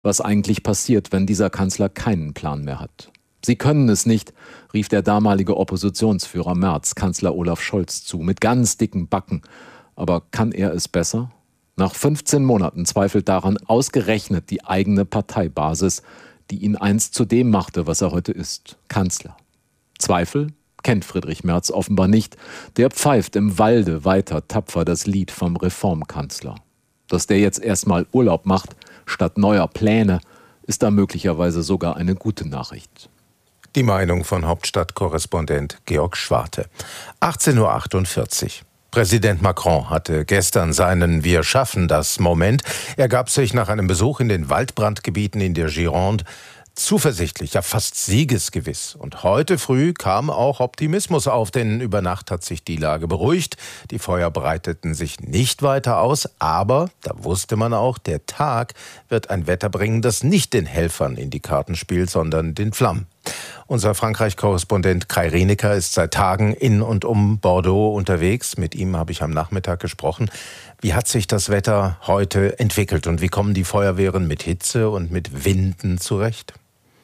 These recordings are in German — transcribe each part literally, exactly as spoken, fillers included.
Was eigentlich passiert, wenn dieser Kanzler keinen Plan mehr hat. Sie können es nicht, rief der damalige Oppositionsführer Merz Kanzler Olaf Scholz zu, mit ganz dicken Backen. Aber kann er es besser? Nach fünfzehn Monaten zweifelt daran ausgerechnet die eigene Parteibasis, die ihn einst zu dem machte, was er heute ist, Kanzler. Zweifel kennt Friedrich Merz offenbar nicht. Der pfeift im Walde weiter tapfer das Lied vom Reformkanzler. Dass der jetzt erstmal Urlaub macht, statt neuer Pläne, ist da möglicherweise sogar eine gute Nachricht. Die Meinung von Hauptstadtkorrespondent Georg Schwarte. achtzehn Uhr achtundvierzig. Präsident Macron hatte gestern seinen Wir schaffen das Moment. Er gab sich nach einem Besuch in den Waldbrandgebieten in der Gironde zuversichtlich, ja fast siegesgewiss. Und heute früh kam auch Optimismus auf, denn über Nacht hat sich die Lage beruhigt. Die Feuer breiteten sich nicht weiter aus, aber da wusste man auch, der Tag wird ein Wetter bringen, das nicht den Helfern in die Karten spielt, sondern den Flammen. Unser Frankreich-Korrespondent Kai Rienecker ist seit Tagen in und um Bordeaux unterwegs. Mit ihm habe ich am Nachmittag gesprochen. Wie hat sich das Wetter heute entwickelt und wie kommen die Feuerwehren mit Hitze und mit Winden zurecht?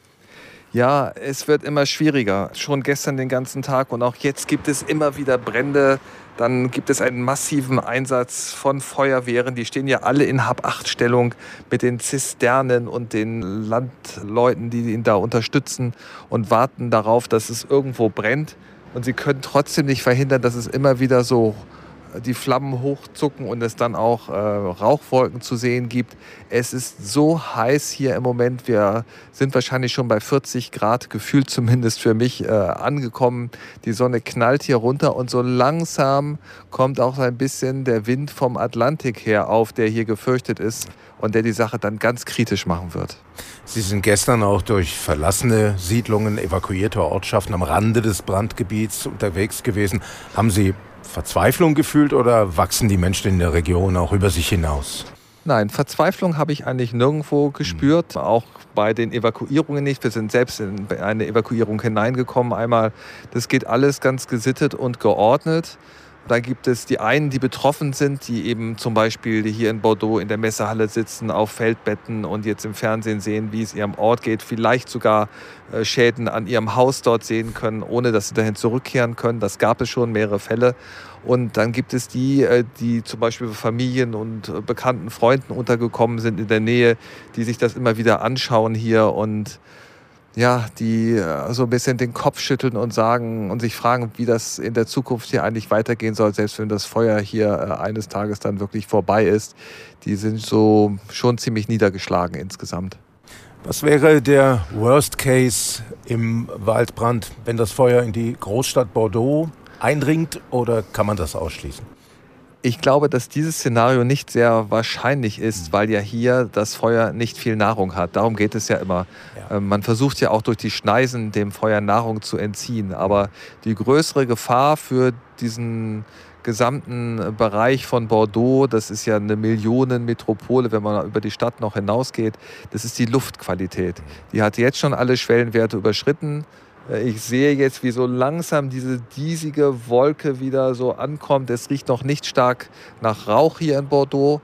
Ja, es wird immer schwieriger. Schon gestern den ganzen Tag und auch jetzt gibt es immer wieder Brände. Dann gibt es einen massiven Einsatz von Feuerwehren. Die stehen ja alle in Hab-acht-Stellung mit den Zisternen und den Landleuten, die ihn da unterstützen und warten darauf, dass es irgendwo brennt. Und sie können trotzdem nicht verhindern, dass es immer wieder so die Flammen hochzucken und es dann auch äh, Rauchwolken zu sehen gibt. Es ist so heiß hier im Moment. Wir sind wahrscheinlich schon bei vierzig Grad, gefühlt zumindest für mich, äh, angekommen. Die Sonne knallt hier runter und so langsam kommt auch ein bisschen der Wind vom Atlantik her auf, der hier gefürchtet ist und der die Sache dann ganz kritisch machen wird. Sie sind gestern auch durch verlassene Siedlungen, evakuierte Ortschaften am Rande des Brandgebiets unterwegs gewesen. Haben Sie Verzweiflung gefühlt oder wachsen die Menschen in der Region auch über sich hinaus? Nein, Verzweiflung habe ich eigentlich nirgendwo gespürt, mhm. auch bei den Evakuierungen nicht. Wir sind selbst in eine Evakuierung hineingekommen einmal. Das geht alles ganz gesittet und geordnet. Da gibt es die einen, die betroffen sind, die eben zum Beispiel hier in Bordeaux in der Messehalle sitzen, auf Feldbetten und jetzt im Fernsehen sehen, wie es ihrem Ort geht, vielleicht sogar äh, Schäden an ihrem Haus dort sehen können, ohne dass sie dahin zurückkehren können. Das gab es schon mehrere Fälle. Und dann gibt es die, äh, die zum Beispiel bei Familien und äh, bekannten Freunden untergekommen sind in der Nähe, die sich das immer wieder anschauen hier und ja, die so ein bisschen den Kopf schütteln und sagen und sich fragen, wie das in der Zukunft hier eigentlich weitergehen soll, selbst wenn das Feuer hier eines Tages dann wirklich vorbei ist. Die sind so schon ziemlich niedergeschlagen insgesamt. Was wäre der Worst Case im Waldbrand, wenn das Feuer in die Großstadt Bordeaux eindringt, oder kann man das ausschließen? Ich glaube, dass dieses Szenario nicht sehr wahrscheinlich ist, weil ja hier das Feuer nicht viel Nahrung hat. Darum geht es ja immer. Ja. Man versucht ja auch durch die Schneisen dem Feuer Nahrung zu entziehen. Aber die größere Gefahr für diesen gesamten Bereich von Bordeaux, das ist ja eine Millionenmetropole, wenn man über die Stadt noch hinausgeht, das ist die Luftqualität. Die hat jetzt schon alle Schwellenwerte überschritten. Ich sehe jetzt, wie so langsam diese diesige Wolke wieder so ankommt. Es riecht noch nicht stark nach Rauch hier in Bordeaux.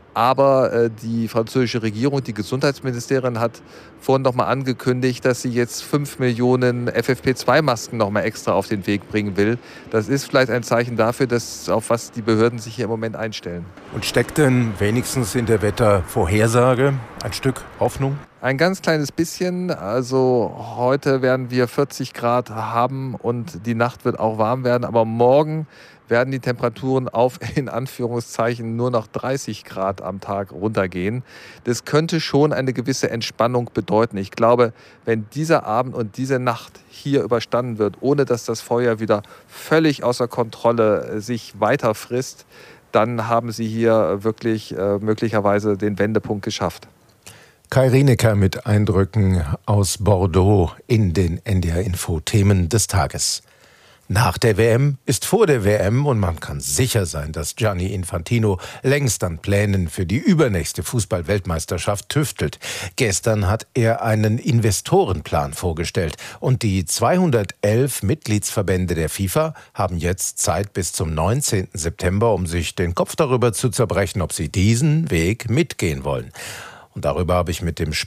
Aber äh, die französische Regierung, die Gesundheitsministerin, hat vorhin noch mal angekündigt, dass sie jetzt fünf Millionen F F P zwei Masken noch mal extra auf den Weg bringen will. Das ist vielleicht ein Zeichen dafür, dass, auf was die Behörden sich hier im Moment einstellen. Und steckt denn wenigstens in der Wettervorhersage ein Stück Hoffnung? Ein ganz kleines bisschen. Also heute werden wir vierzig Grad haben und die Nacht wird auch warm werden. Aber morgen werden die Temperaturen auf, in Anführungszeichen, nur noch dreißig Grad am Tag runtergehen. Das könnte schon eine gewisse Entspannung bedeuten. Ich glaube, wenn dieser Abend und diese Nacht hier überstanden wird, ohne dass das Feuer wieder völlig außer Kontrolle sich weiter frisst, dann haben Sie hier wirklich äh, möglicherweise den Wendepunkt geschafft. Kai Rienecker mit Eindrücken aus Bordeaux in den N D R-Info-Themen des Tages. Nach der W M ist vor der W M und man kann sicher sein, dass Gianni Infantino längst an Plänen für die übernächste Fußball-Weltmeisterschaft tüftelt. Gestern hat er einen Investorenplan vorgestellt und die zweihundertelf Mitgliedsverbände der FIFA haben jetzt Zeit bis zum neunzehnten September, um sich den Kopf darüber zu zerbrechen, ob sie diesen Weg mitgehen wollen. Und darüber habe ich mit dem Sprecher